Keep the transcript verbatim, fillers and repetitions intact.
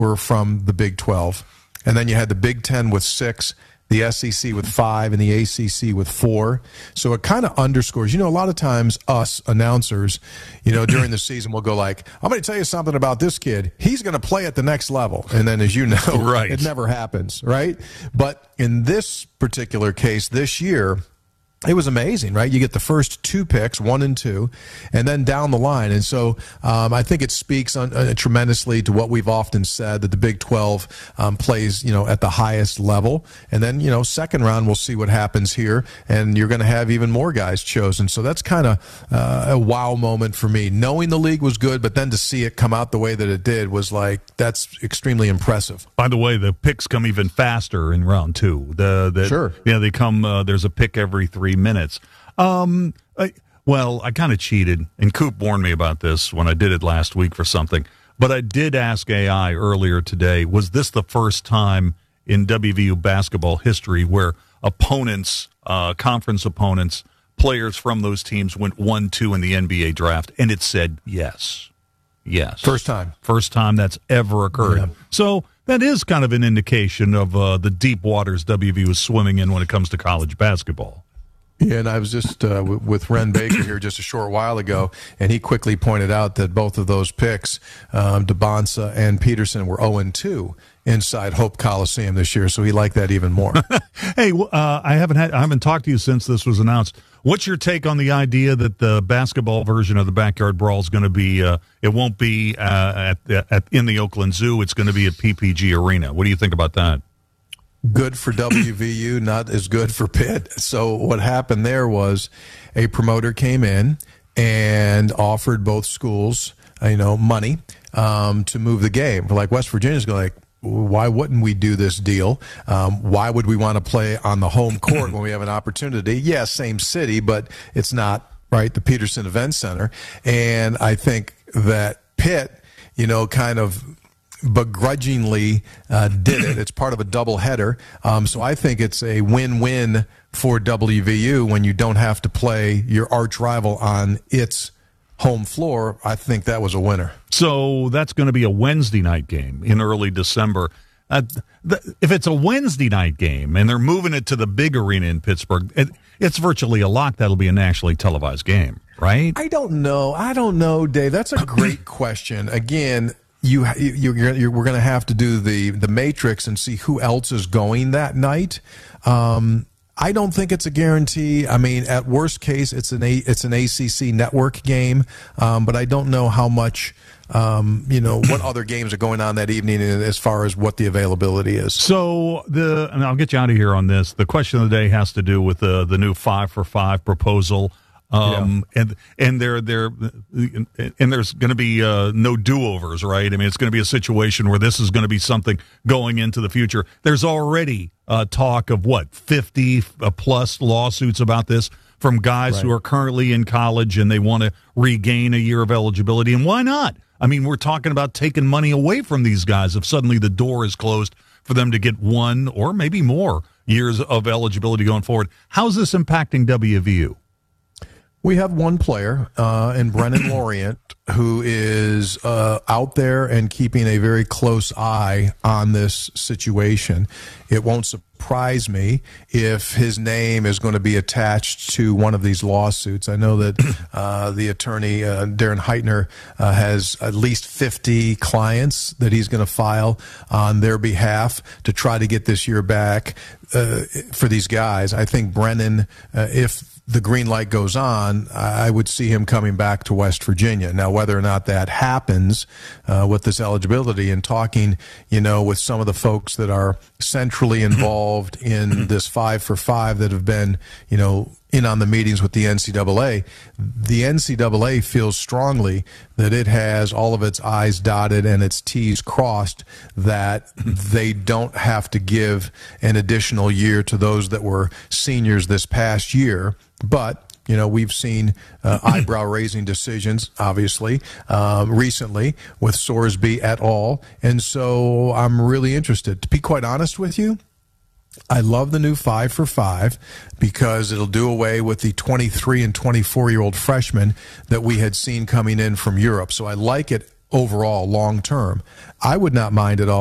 were from the Big twelve. And then you had the Big Ten with six, the S E C with five, and the A C C with four. So it kind of underscores, you know, a lot of times us announcers, you know, during the season will go like, I'm going to tell you something about this kid. He's going to play at the next level. And then, as you know, right. it never happens, right? But in this particular case this year, it was amazing, right? You get the first two picks, one and two, and then down the line. And so um, I think it speaks on, uh, tremendously to what we've often said, that the Big twelve um, plays, you know, at the highest level. And then, you know, second round, we'll see what happens here. And you're going to have even more guys chosen. So that's kind of uh, a wow moment for me. Knowing the league was good, but then to see it come out the way that it did was like, that's extremely impressive. By the way, the picks come even faster in round two. The, the Sure. Yeah, they come, uh, there's a pick every three minutes. Um, I, well, I kind of cheated, and Coop warned me about this when I did it last week for something. But I did ask A I earlier today, was this the first time in W V U basketball history where opponents, uh, conference opponents, players from those teams went one two in the N B A draft? And it said yes. Yes. First time. First time that's ever occurred. Yeah. So that is kind of an indication of uh, the deep waters W V U is swimming in when it comes to college basketball. Yeah, and I was just uh, w- with Ren Baker here just a short while ago, and he quickly pointed out that both of those picks, um, DeBonsa and Peterson, were oh and two inside Hope Coliseum this year, so he liked that even more. Hey, uh, I haven't had I haven't talked to you since this was announced. What's your take on the idea that the basketball version of the Backyard Brawl is going to be? Uh, it won't be uh, at, at in the Oakland Zoo. It's going to be at P P G Arena. What do you think about that? Good for W V U, not as good for Pitt. So what happened there was a promoter came in and offered both schools, you know, money um, to move the game. Like West Virginia's going like, why wouldn't we do this deal? Um, why would we want to play on the home court when we have an opportunity? Yeah, same city, but it's not, right, the Peterson Event Center. And I think that Pitt, you know, kind of begrudgingly uh, did it. It's part of a doubleheader. Um, so I think it's a win-win for W V U when you don't have to play your arch rival on its home floor. I think that was a winner. So that's going to be a Wednesday night game in early December. Uh, the, if it's a Wednesday night game and they're moving it to the big arena in Pittsburgh, it, it's virtually a lock that'll be a nationally televised game, right? I don't know. I don't know, Dave. That's a great question. Again, You, you, you're, you're, we're going to have to do the, the matrix and see who else is going that night. Um, I don't think it's a guarantee. I mean, at worst case, it's an a, it's an A C C network game, um, but I don't know how much, um, you know, what other games are going on that evening as far as what the availability is. So the, and I'll get you out of here on this. The question of the day has to do with the the new five for five proposal. Um, yeah. and, and there, there, and there's going to be, uh, no do-overs, right? I mean, it's going to be a situation where this is going to be something going into the future. There's already, uh, talk of what, fifty plus lawsuits about this from guys right. who are currently in college and they want to regain a year of eligibility. And why not? I mean, we're talking about taking money away from these guys if suddenly the door is closed for them to get one or maybe more years of eligibility going forward. How's this impacting W V U? We have one player, uh, in Brennan Lorient, who is uh, out there and keeping a very close eye on this situation. It won't surprise me if his name is going to be attached to one of these lawsuits. I know that uh, the attorney, uh, Darren Heitner, uh, has at least fifty clients that he's going to file on their behalf to try to get this year back uh, for these guys. I think Brennan, uh, if the green light goes on, I would see him coming back to West Virginia. Now, whether or not that happens uh, with this eligibility and talking, you know, with some of the folks that are centrally involved in this five for five that have been, you know, in on the meetings with the N C double A, the N C double A feels strongly that it has all of its I's dotted and its T's crossed, that they don't have to give an additional year to those that were seniors this past year. But, you know, we've seen uh, eyebrow-raising decisions, obviously, um, recently with Sorsby et al. And so I'm really interested. To be quite honest with you, I love the new five for five because it'll do away with the twenty-three and twenty-four-year-old freshmen that we had seen coming in from Europe. So I like it overall long term. I would not mind at all